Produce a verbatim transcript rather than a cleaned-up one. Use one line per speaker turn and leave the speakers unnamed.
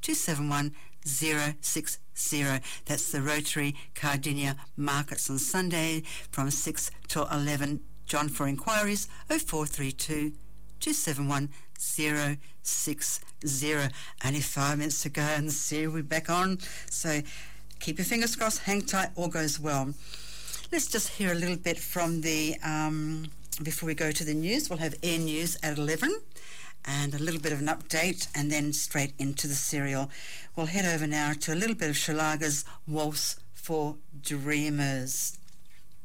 two seven one zero six zero. That's the Rotary Cardinia Markets on Sunday from six till eleven. John, for inquiries, oh four three two, two seven one zero six zero. Only five minutes to go and the series will be back on. So keep your fingers crossed, hang tight, all goes well. Let's just hear a little bit from the, um, before we go to the news, we'll have Air News at eleven and a little bit of an update and then straight into the serial. We'll head over now to a little bit of Shalaga's Waltz for Dreamers.